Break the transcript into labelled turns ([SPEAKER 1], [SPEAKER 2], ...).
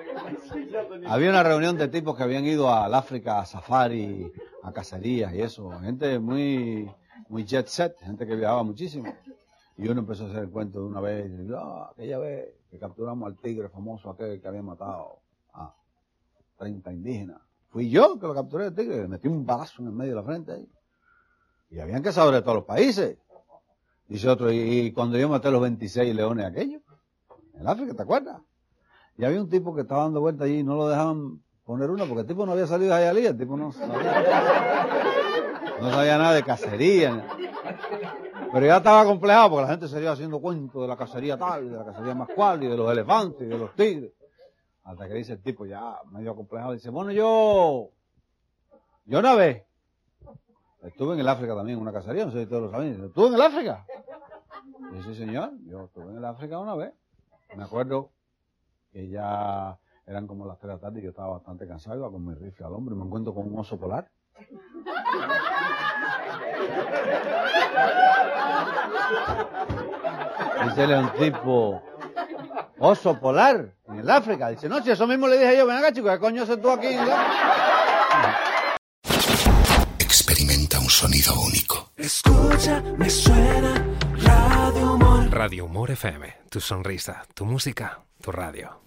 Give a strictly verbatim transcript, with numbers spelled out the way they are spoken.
[SPEAKER 1] Había una reunión de tipos que habían ido al África a safari, a cacerías y eso. Gente muy, muy jet set, gente que viajaba muchísimo. Y uno empezó a hacer el cuento de una vez. Y dice, ah, aquella vez que capturamos al tigre famoso aquel que había matado a treinta indígenas. Fui yo que lo capturé el tigre, le metí un balazo en el medio de la frente ahí. Y habían cazadores de todos los países. Dice otro, y cuando yo maté los veintiséis leones aquellos, en África, ¿te acuerdas? Y había un tipo que estaba dando vuelta allí y no lo dejaban poner uno porque el tipo no había salido de Hialeah, el tipo no sabía, no sabía nada de cacería. Pero ya estaba complejado porque la gente se iba haciendo cuentos de la cacería tal, de la cacería más cual, y de los elefantes, y de los tigres. Hasta que dice el tipo ya medio complejado, dice, bueno, yo, yo una vez, estuve en el África también, en una cacería, no sé si todos lo saben. ¿Estuve en el África? Y dice, sí, señor, yo estuve en el África una vez. Me acuerdo que ya eran como las tres de la tarde y yo estaba bastante cansado, iba con mi rifle al hombro y me encuentro con un oso polar. Dice, él es un tipo, oso polar, en el África. Dice, no, si eso mismo le dije yo, ven acá, chico, ¿qué coño haces tú aquí en el África?
[SPEAKER 2] Experimenta un sonido único.
[SPEAKER 3] Escucha, me suena Radio Humor.
[SPEAKER 4] Radio Humor F M, tu sonrisa, tu música, tu radio.